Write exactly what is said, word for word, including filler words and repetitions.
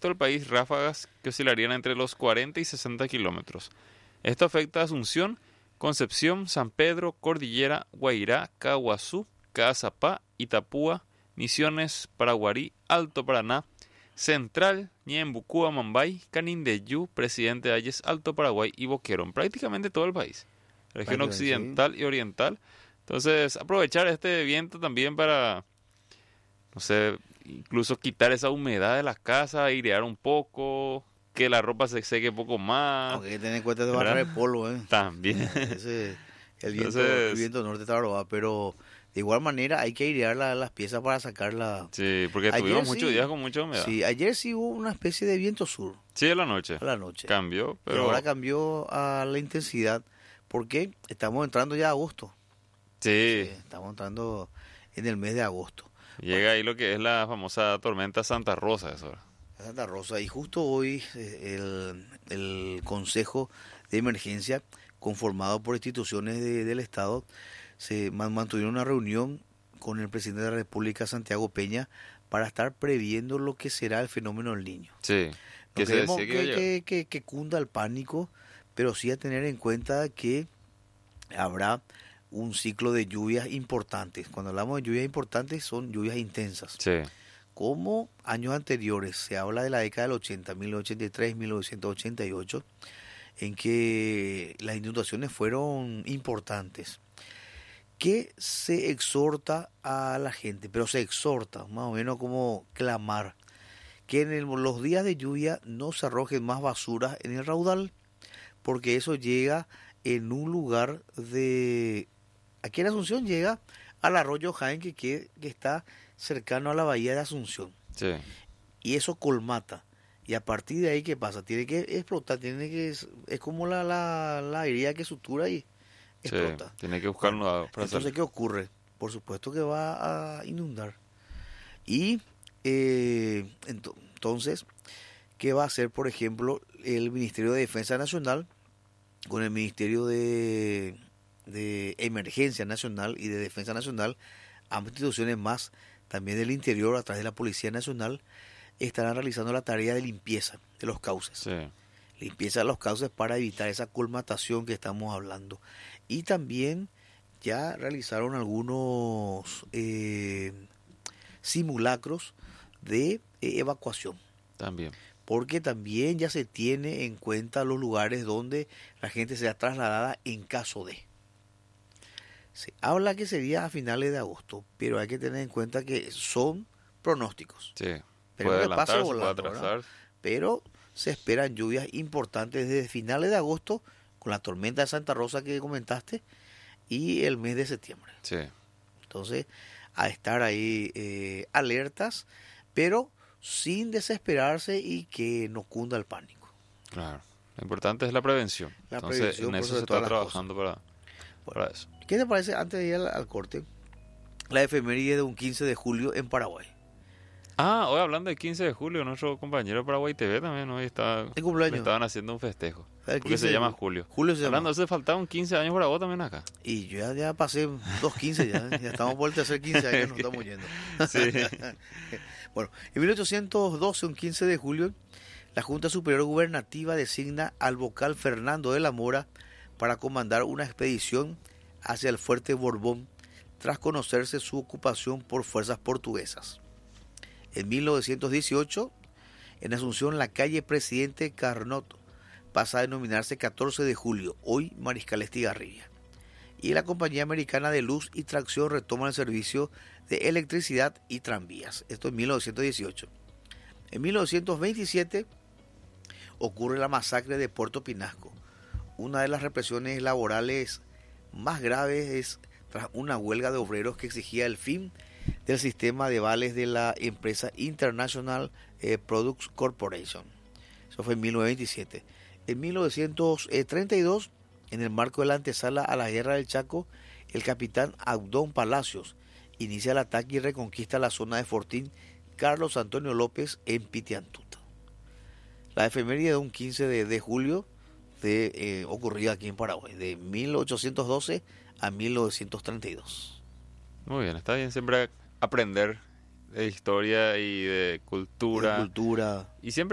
resto del país ráfagas que oscilarían entre los cuarenta y sesenta kilómetros. Esto afecta a Asunción, Concepción, San Pedro, Cordillera, Guairá, Caguazú, Caazapá, Itapúa, Misiones, Paraguarí, Alto Paraná, Central, Ñembucúa, Mambay, Canindeyú, Presidente Hayes, Alto Paraguay y Boquerón. Prácticamente todo el país. Región occidental y oriental. Entonces, aprovechar este viento también para, no sé, incluso quitar esa humedad de las casas, airear un poco, que la ropa se seque un poco más. Aunque hay que tener en cuenta de barra de polvo, ¿eh? También. Ese, el, viento, Entonces, el viento norte está bravo, pero de igual manera hay que airear la, las piezas para sacarla. Sí, porque Ayer tuvimos sí, muchos días con mucha humedad. Sí, ayer sí hubo una especie de viento sur. Sí, a la noche. A la noche. Cambió, pero... Pero ahora cambió a la intensidad, porque estamos entrando ya a agosto. Sí. Sí, estamos entrando en el mes de agosto. Llega bueno, ahí lo que es la famosa tormenta Santa Rosa, eso. Santa Rosa, y justo hoy eh, el, el Consejo de Emergencia, conformado por instituciones de, del Estado, se mantuvieron una reunión con el presidente de la República, Santiago Peña, para estar previendo lo que será el fenómeno del Niño. Sí. No que queremos se que, que, que, que, que cunda el pánico, pero sí a tener en cuenta que habrá un ciclo de lluvias importantes. Cuando hablamos de lluvias importantes, son lluvias intensas. Sí. Como años anteriores, se habla de la década del ochenta, mil novecientos ochenta y tres, mil novecientos ochenta y ocho, en que las inundaciones fueron importantes. Que se exhorta a la gente, pero se exhorta, más o menos como clamar, que en el, los días de lluvia no se arrojen más basuras en el raudal, porque eso llega en un lugar de... Aquí en Asunción llega al arroyo Jaén, que, que, que está cercano a la bahía de Asunción. Sí. Y eso colmata. Y a partir de ahí, ¿qué pasa? Tiene que explotar, tiene que... Es como la, la, la herida que sutura y explota. Sí, tiene que buscar un lado para Entonces, salir. ¿qué ocurre? Por supuesto que va a inundar. Y eh, ento, entonces, ¿qué va a hacer, por ejemplo, el Ministerio de Defensa Nacional con el Ministerio de, de Emergencia Nacional y de Defensa Nacional, ambas instituciones más, también del interior, a través de la Policía Nacional, estarán realizando la tarea de limpieza de los cauces. Sí. Limpieza de los cauces para evitar esa colmatación que estamos hablando. Y también ya realizaron algunos eh, simulacros de eh, evacuación. También. Porque también ya se tiene en cuenta los lugares donde la gente sea trasladada en caso de. Se habla que sería a finales de agosto, pero hay que tener en cuenta que son pronósticos. Sí. Pero Puede que pase adelantarse, volando, puede atrasar. Pero se esperan lluvias importantes desde finales de agosto, con la tormenta de Santa Rosa que comentaste, y el mes de septiembre. Sí. Entonces, a estar ahí eh, alertas, pero sin desesperarse y que no cunda el pánico. Claro. Lo importante es la prevención. La Entonces, prevención, en por eso sobre se todas está las trabajando para, Bueno, para eso. ¿Qué te parece, antes de ir al, al corte, la efeméride de un quince de julio en Paraguay? Ah, hoy hablando de quince de julio, nuestro compañero de Paraguay T V también hoy está, ¿El cumpleaños? le estaban haciendo un festejo. El Porque quince se de llama julio. Julio. Julio se llama. Hablando de eso, faltaban quince años para vos también acá. Y yo ya, ya pasé dos quince, ya, ya estamos por el tercer quince años, nos estamos yendo. Sí. Bueno, en mil ochocientos doce, un quince de julio, la Junta Superior Gubernativa designa al vocal Fernando de la Mora para comandar una expedición hacia el fuerte Borbón, tras conocerse su ocupación por fuerzas portuguesas. En mil novecientos dieciocho, en Asunción, la calle Presidente Carnot pasa a denominarse catorce de julio, hoy Mariscal Estigarribia. Y la Compañía Americana de Luz y Tracción retoma el servicio de electricidad y tranvías. Esto en mil novecientos dieciocho. En mil novecientos veintisiete ocurre la masacre de Puerto Pinasco. Una de las represiones laborales más graves es tras una huelga de obreros que exigía el fin del sistema de vales de la empresa International eh, Products Corporation. Eso fue en mil novecientos veintisiete. En mil novecientos treinta y dos, en el marco de la antesala a la Guerra del Chaco, el capitán Abdón Palacios inicia el ataque y reconquista la zona de Fortín Carlos Antonio López en Pitiantuta. La efeméride de un quince de, de julio de, eh, ocurrida aquí en Paraguay, de mil ochocientos doce a mil novecientos treinta y dos. Muy bien, está bien siempre aprender de historia y de cultura. De cultura. Y siempre